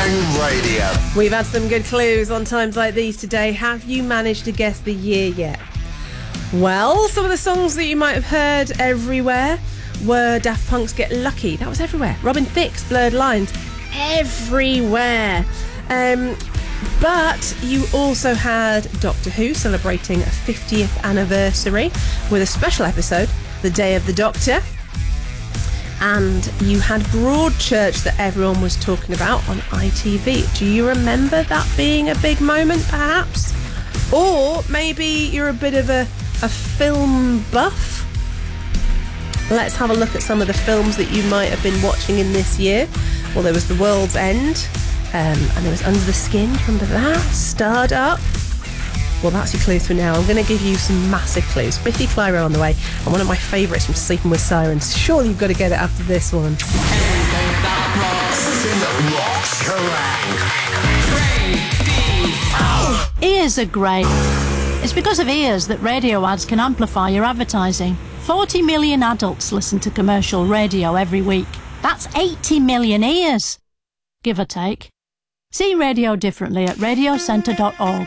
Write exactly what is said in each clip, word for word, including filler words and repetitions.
Kerrang Radio. We've had some good clues on times like these today. Have you managed to guess the year yet? Well, some of the songs that you might have heard everywhere were Daft Punk's Get Lucky. That was everywhere. Robin Thicke's Blurred Lines. Everywhere. Um, but you also had Doctor Who celebrating a fiftieth anniversary with a special episode, The Day of the Doctor. And you had Broadchurch that everyone was talking about on I T V. Do you remember that being a big moment, perhaps? Or maybe you're a bit of a, a film buff? Let's have a look at some of the films that you might have been watching in this year. Well, there was The World's End, um, and there was Under the Skin. Do you remember that? Starred Up. Well, that's your clues for now. I'm going to give you some massive clues. Biffy Clyro on the way, and one of my favourites from Sleeping with Sirens. Surely you've got to get it after this one. Ears are great. It's because of ears that radio ads can amplify your advertising. forty million adults listen to commercial radio every week. That's eighty million ears, give or take. See radio differently at radio centre dot org.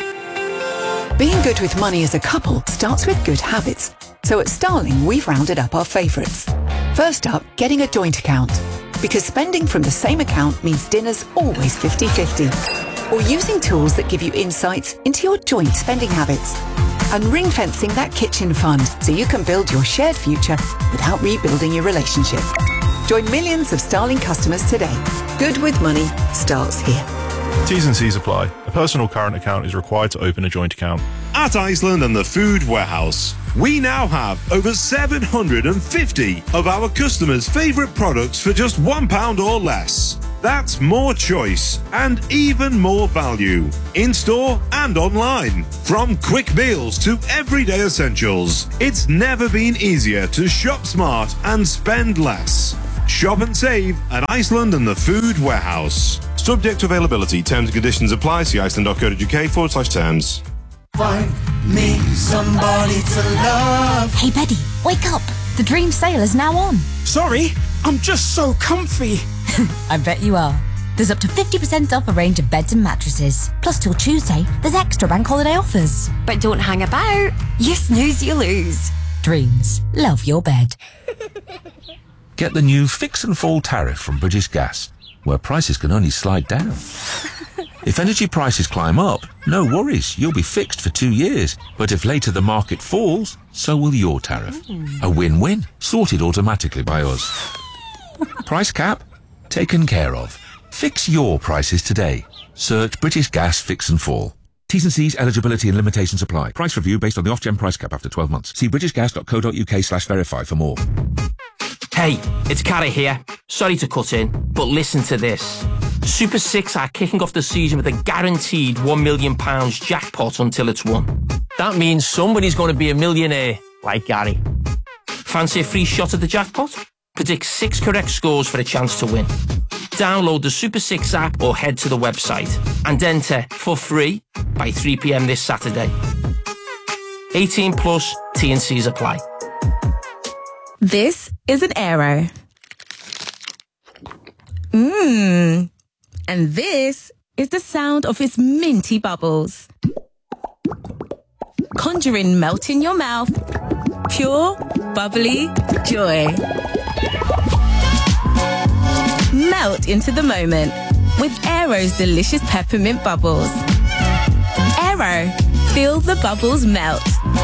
Being good with money as a couple starts with good habits. So at Starling, we've rounded up our favourites. First up, getting a joint account. Because spending from the same account means dinner's always fifty-fifty. Or using tools that give you insights into your joint spending habits. And ring-fencing that kitchen fund so you can build your shared future without rebuilding your relationship. Join millions of Starling customers today. Good with money starts here. T's and C's apply. A personal current account is required to open a joint account. At Iceland and the Food Warehouse, we now have over seven hundred fifty of our customers' favourite products for just one pound or less. That's more choice and even more value, in-store and online. From quick meals to everyday essentials, it's never been easier to shop smart and spend less. Shop and save at Iceland and the Food Warehouse. Subject to availability, terms and conditions apply. See iceland dot co dot uk forward slash terms. Find me somebody to love. Hey, Betty, wake up. The dream sale is now on. Sorry, I'm just so comfy. I bet you are. There's up to fifty percent off a range of beds and mattresses. Plus, till Tuesday, there's extra bank holiday offers. But don't hang about. You snooze, you lose. Dreams. Love your bed. Get the new Fix and Fall tariff from British Gas, where prices can only slide down. If energy prices climb up, no worries, you'll be fixed for two years. But if later the market falls, so will your tariff. A win-win, sorted automatically by us. Price cap? Taken care of. Fix your prices today. Search British Gas Fix and Fall. T's and C's, eligibility and limitations apply. Price review based on the off-gen price cap after twelve months. See british gas dot co dot uk slash verify for more. Hey, it's Carrie here. Sorry to cut in, but listen to this. Super six are kicking off the season with a guaranteed one million pounds jackpot until it's won. That means somebody's going to be a millionaire, like Gary. Fancy a free shot at the jackpot? Predict six correct scores for a chance to win. Download the Super six app or head to the website and enter for free by three p.m. this Saturday. eighteen plus, T and C's apply. This is an Aero. Mmm. And this is the sound of its minty bubbles. Conjuring melt in your mouth. Pure, bubbly joy. Melt into the moment with Aero's delicious peppermint bubbles. Aero, feel the bubbles melt.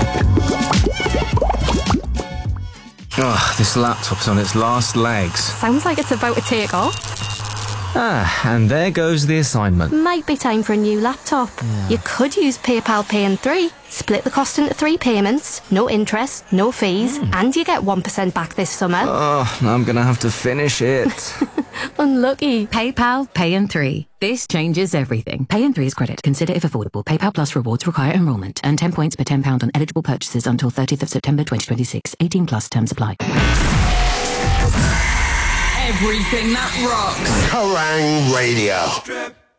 Oh, this laptop's on its last legs. Sounds like it's about to take off. Ah, and there goes the assignment. Might be time for a new laptop. Yeah. You could use PayPal Pay in three. Split the cost into three payments, no interest, no fees, mm. and you get one percent back this summer. Oh, I'm going to have to finish it. Unlucky. PayPal Pay in three. This changes everything. Pay in three is credit. Consider if affordable. PayPal Plus rewards require enrolment. Earn ten points per ten pounds on eligible purchases until thirtieth of September twenty twenty-six. eighteen plus terms apply. Everything that rocks. Kerrang Radio.